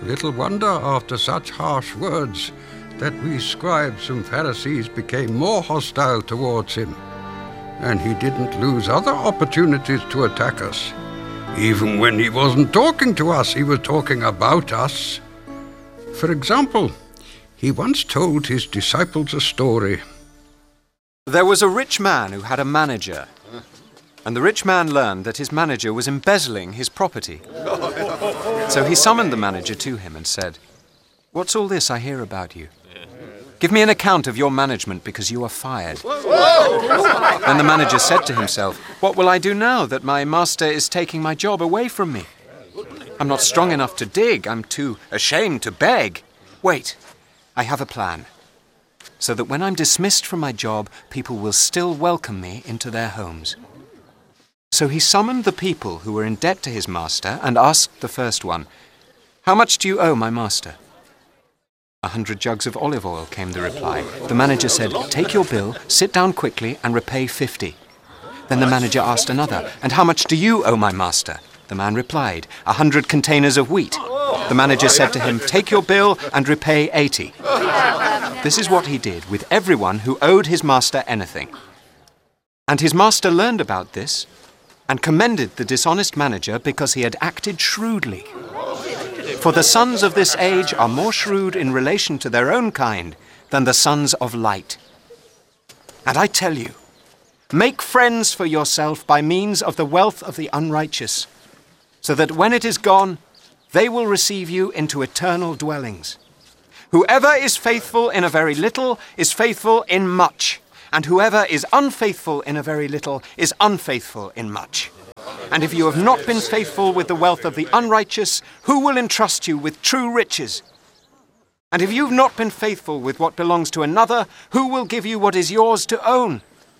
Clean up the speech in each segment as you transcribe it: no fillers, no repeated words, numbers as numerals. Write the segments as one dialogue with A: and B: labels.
A: Little wonder, after such harsh words, that we scribes and Pharisees became more hostile towards him. And he didn't lose other opportunities to attack us. Even when he wasn't talking to us, he was talking about us. For example, he once told his disciples a story.
B: There was a rich man who had a manager, and the rich man learned that his manager was embezzling his property. So he summoned the manager to him and said, "What's all this I hear about you? Give me an account of your management, because you are fired." Then the manager said to himself, "What will I do now that my master is taking my job away from me? I'm not strong enough to dig. I'm too ashamed to beg. Wait, I have a plan, so that when I'm dismissed from my job, people will still welcome me into their homes." So he summoned the people who were in debt to his master and asked the first one, "How much do you owe my master?" 100 jugs of olive oil, came the reply. The manager said, "Take your bill, sit down quickly and repay 50. Then the manager asked another, "And how much do you owe my master?" The man replied, 100 containers of wheat. The manager said to him, "Take your bill and repay 80. This is what he did with everyone who owed his master anything. And his master learned about this and commended the dishonest manager because he had acted shrewdly. For the sons of this age are more shrewd in relation to their own kind than the sons of light. And I tell you, make friends for yourself by means of the wealth of the unrighteous, so that when it is gone, they will receive you into eternal dwellings. Whoever is faithful in a very little is faithful in much, and whoever is unfaithful in a very little is unfaithful in much. And if you have not been faithful with the wealth of the unrighteous, who will entrust you with true riches? And if you've not been faithful with what belongs to another, who will give you what is yours to own?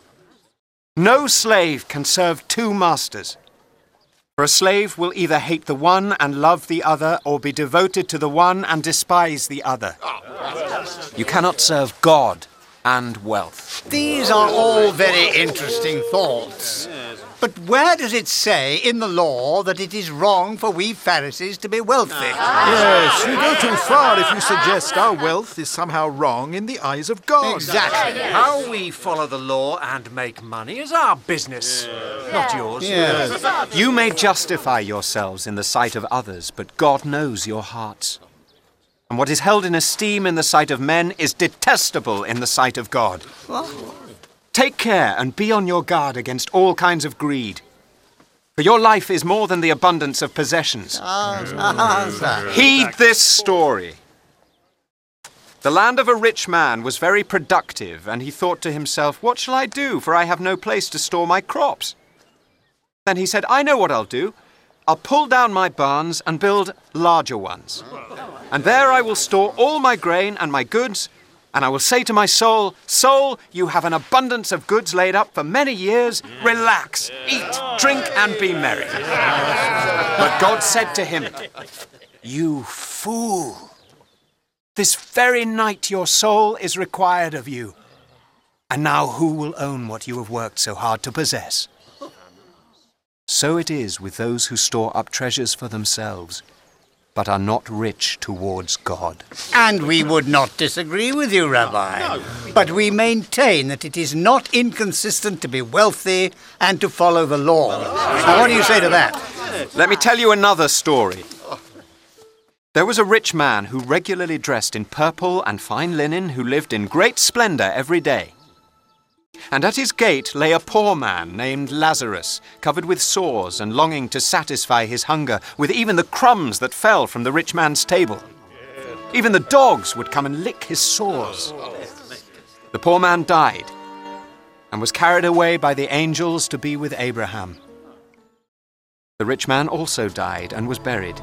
B: No slave can serve two masters. For a slave will either hate the one and love the other, or be devoted to the one and despise the other. You cannot serve God and wealth."
C: These are all very interesting thoughts. But where does it say in the law that it is wrong for we Pharisees to be wealthy?
D: Yes, you go too far if you suggest our wealth is somehow wrong in the eyes of God.
C: Exactly.
E: How we follow the law and make money is our business, not yours.
C: Yes.
B: You may justify yourselves in the sight of others, but God knows your hearts. And what is held in esteem in the sight of men is detestable in the sight of God. Take care and be on your guard against all kinds of greed. For your life is more than the abundance of possessions. Heed this story. The land of a rich man was very productive, and he thought to himself, "What shall I do? For I have no place to store my crops." Then he said, "I know what I'll do. I'll pull down my barns and build larger ones. And there I will store all my grain and my goods. And I will say to my soul, 'Soul, you have an abundance of goods laid up for many years. Relax, eat, drink, and be merry.' But God said to him, 'You fool! This very night your soul is required of you. And now who will own what you have worked so hard to possess?' So it is with those who store up treasures for themselves, but are not rich towards God."
C: And we would not disagree with you, Rabbi. But we maintain that it is not inconsistent to be wealthy and to follow the law. Now, what do you say to that?
B: Let me tell you another story. There was a rich man who regularly dressed in purple and fine linen, who lived in great splendor every day. And at his gate lay a poor man named Lazarus, covered with sores and longing to satisfy his hunger with even the crumbs that fell from the rich man's table. Even the dogs would come and lick his sores. The poor man died and was carried away by the angels to be with Abraham. The rich man also died and was buried.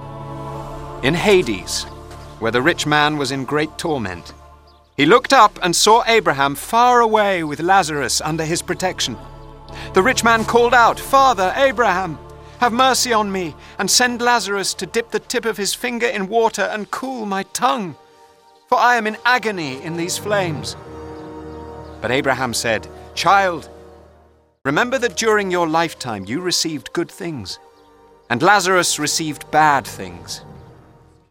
B: In Hades, where the rich man was in great torment, he looked up and saw Abraham far away with Lazarus under his protection. The rich man called out, "Father Abraham, have mercy on me and send Lazarus to dip the tip of his finger in water and cool my tongue, for I am in agony in these flames." But Abraham said, "Child, remember that during your lifetime you received good things, and Lazarus received bad things.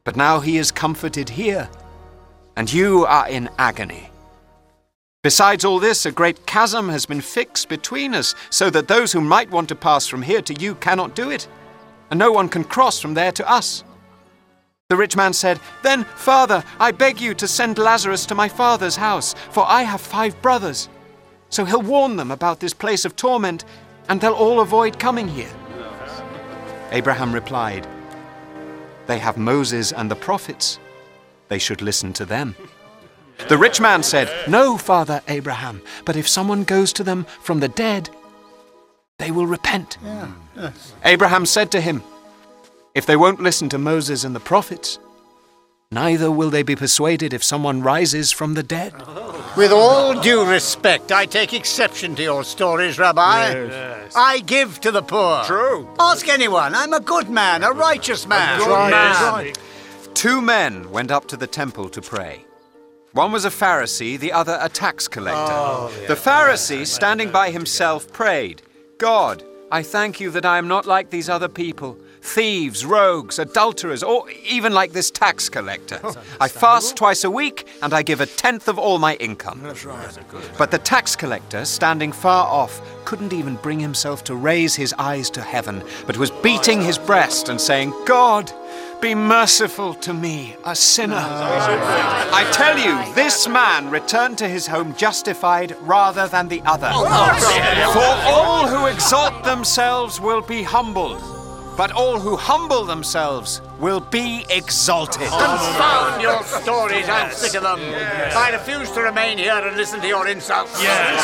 B: But now he is comforted here, and you are in agony. Besides all this, a great chasm has been fixed between us, so that those who might want to pass from here to you cannot do it, and no one can cross from there to us." The rich man said, "Then, Father, I beg you to send Lazarus to my father's house, for I have 5 brothers. So he'll warn them about this place of torment, and they'll all avoid coming here." Abraham replied, "They have Moses and the prophets. They should listen to them." The rich man said, "No, Father Abraham, but if someone goes to them from the dead, they will repent." Abraham said to him, "If they won't listen to Moses and the prophets, neither will they be persuaded if someone rises from the dead."
C: With all due respect, I take exception to your stories, Rabbi.
E: Yes.
C: I give to the poor.
D: True.
C: Ask anyone. I'm a good man, a righteous man.
D: Right.
B: 2 men went up to the temple to pray. One was a Pharisee, the other a tax collector. The Pharisee, standing by himself, prayed, "God, I thank you that I am not like these other people, thieves, rogues, adulterers, or even like this tax collector. I fast twice a week, and I give 1/10 of all my income." But the tax collector, standing far off, couldn't even bring himself to raise his eyes to heaven, but was beating his breast and saying, "God, be merciful to me, a sinner." I tell you, this man returned to his home justified rather than the other. For all who exalt themselves will be humbled, but all who humble themselves will be exalted.
C: Confound your stories, I'm sick of them. I refuse to remain here and listen to your insults.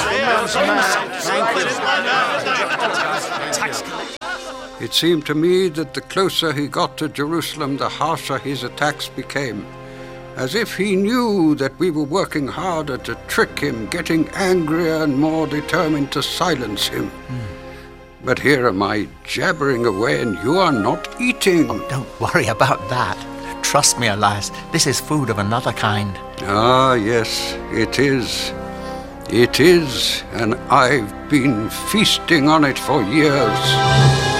A: It seemed to me that the closer he got to Jerusalem, the harsher his attacks became, as if he knew that we were working harder to trick him, getting angrier and more determined to silence him. But here am I jabbering away and you are not eating.
F: Don't worry about that. Trust me, Elias, this is food of another kind.
A: Ah, yes, it is. It is, and I've been feasting on it for years.